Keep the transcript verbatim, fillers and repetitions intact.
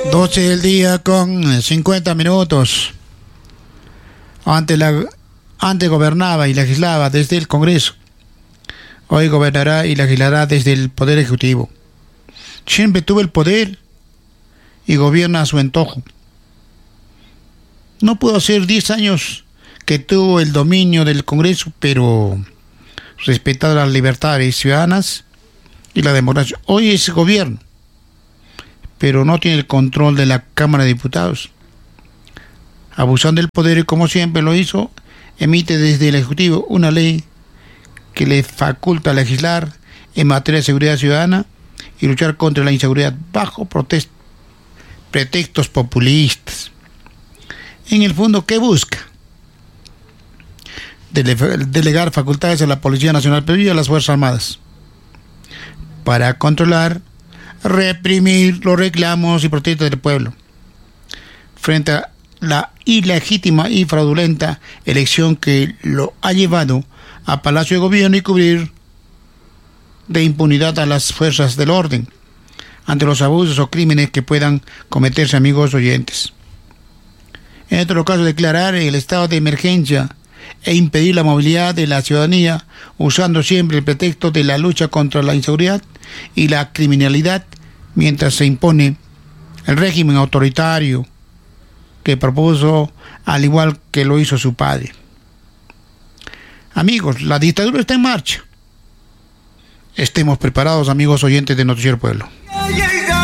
doce del día con cincuenta minutos. Antes, la, antes gobernaba y legislaba desde el Congreso. Hoy gobernará y legislará desde el Poder Ejecutivo. Siempre tuvo el poder y gobierna a su antojo. No pudo hacer diez años que tuvo el dominio del Congreso, pero respetado las libertades ciudadanas y la democracia. Hoy es gobierno, pero no tiene el control de la Cámara de Diputados. Abusando del poder y como siempre lo hizo, emite desde el Ejecutivo una ley que le faculta legislar en materia de seguridad ciudadana y luchar contra la inseguridad bajo protest- pretextos populistas. En el fondo, ¿qué busca? Dele- delegar facultades a la Policía Nacional y a las Fuerzas Armadas para controlar, reprimir los reclamos y protestas del pueblo frente a la ilegítima y fraudulenta elección que lo ha llevado a Palacio de Gobierno y cubrir de impunidad a las fuerzas del orden ante los abusos o crímenes que puedan cometerse, amigos oyentes. En otro caso, declarar el estado de emergencia e impedir la movilidad de la ciudadanía usando siempre el pretexto de la lucha contra la inseguridad y la criminalidad mientras se impone el régimen autoritario que propuso, al igual que lo hizo su padre. Amigos, la dictadura está en marcha. Estemos preparados, amigos oyentes de Noticiero Pueblo.